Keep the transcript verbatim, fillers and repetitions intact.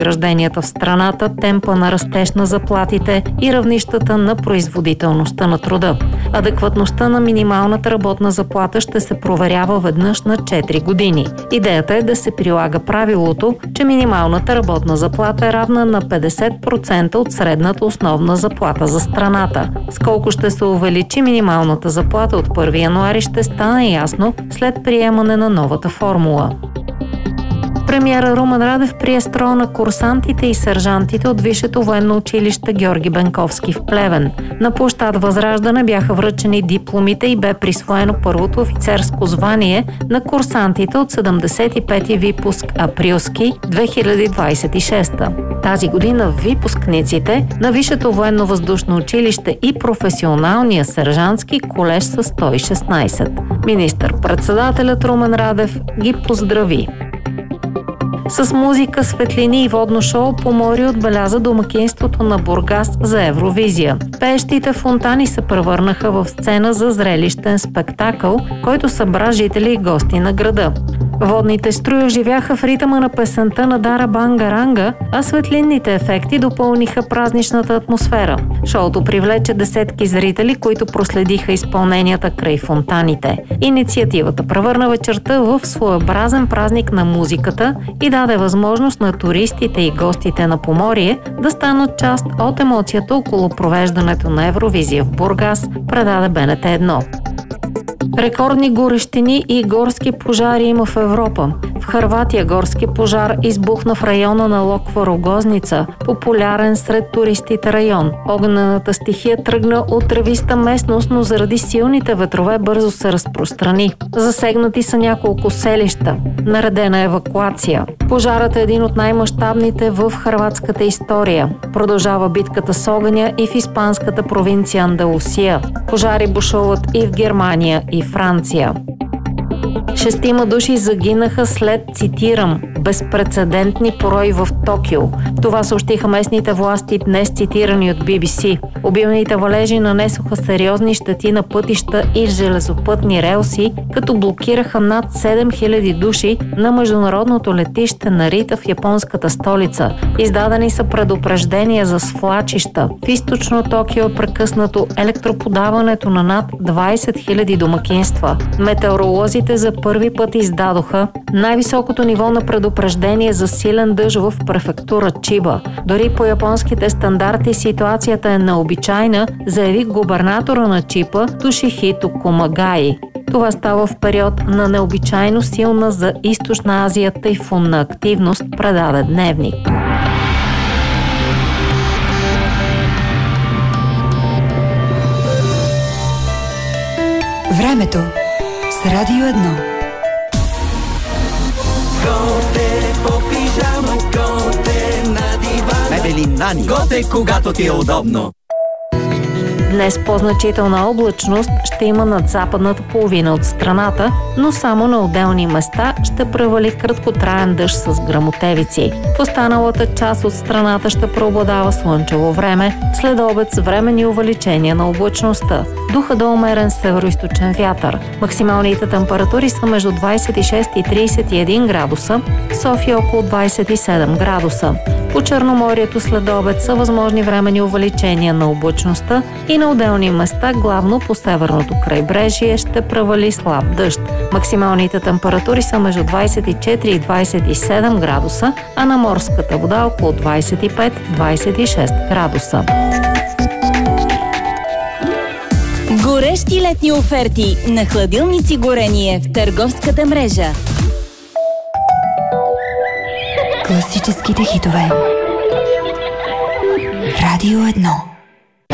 възнагражденията в страната, темпа на растеж на заплатите и равнищата на производителността на труда. Адекватността на минималната работна заплата ще се проверява веднъж на четири години. Идеята е да се прилага правилото, че минималната работна заплата е равна на петдесет процента от средната основна заплата за страната. Сколко ще се увеличи минималната заплата от първи януари ще стане ясно след приемане на новата формула. Премиера Румен Радев прие строя на курсантите и сержантите от Висшето военно училище Георги Бенковски в Плевен. На площад Възраждане бяха връчени дипломите и бе присвоено първото офицерско звание на курсантите от седемдесет и пети випуск Априлски две хиляди двадесет и шеста. Тази година випускниците на Висшето военно-въздушно училище и професионалния сержантски колеж са сто и шестнадесет. Министър-председателят Румен Радев ги поздрави. С музика, светлини и водно шоу Поморие отбеляза домакинството на Бургас за Евровизия. Пеещите фонтани се превърнаха в сцена за зрелищен спектакъл, който събра жители и гости на града. Водните струи оживяха в ритъма на песента на Дара Бангаранга, а светлинните ефекти допълниха празничната атмосфера. Шоуто привлече десетки зрители, които проследиха изпълненията край фонтаните. Инициативата превърна вечерта в своеобразен празник на музиката и даде възможност на туристите и гостите на Поморие да станат част от емоцията около провеждането на Евровизия в Бургас, предаде Б Н Т едно. Рекордни горещини и горски пожари има в Европа. В Хърватия горски пожар избухна в района на Локва Рогозница, популярен сред туристите район. Огнената стихия тръгна от тревиста местност, но заради силните ветрове бързо се разпространи. Засегнати са няколко селища. Наредена е евакуация. Пожарът е един от най-мащабните в хърватската история. Продължава битката с огъня и в испанската провинция Андалусия. Пожари бушуват и в Германия и Франция. Шестима души загинаха след, цитирам, безпрецедентни порои в Токио. Това съобщиха местните власти днес, цитирани от Би Би Си. Обилните валежи нанесоха сериозни щети на пътища и железопътни релси, като блокираха над седем хиляди души на международното летище Нарита в японската столица. Издадени са предупреждения за свлачища. В източно Токио е прекъснато електроподаването на над двадесет хиляди домакинства. Метеоролозите за първи път издадоха най-високото ниво на предупреждение за силен дъжд в префектура Чиба. Дори по японските стандарти ситуацията е необичайна, заяви губернатора на Чиба Тошихито Комагаи. Това става в период на необичайно силна за Източна Азия тайфунна активност, предаде Дневник. Времето с Радио едно. Готе по пижама, готе на дивана. Мебели Нани. Готе, когато ти е удобно. Днес по-значителна облачност ще има над западната половина от страната, но само на отделни места ще превали краткотраен дъжд с гръмотевици. В останалата част от страната ще преобладава слънчево време, след обед с временни увеличения на облачността. Духа до умерен североизточен вятър. Максималните температури са между двадесет и шест и тридесет и един градуса, в София около двадесет и седем градуса. По Черноморието след обед са възможни временни увеличения на облачността и на отделни места, главно по северното крайбрежие, ще превали слаб дъжд. Максималните температури са между двадесет и четири и двадесет и седем градуса, а на морската вода около двадесет и пет до двадесет и шест градуса. Горещи летни оферти на хладилници горение в търговската мрежа. Класическите хитове. Радио едно.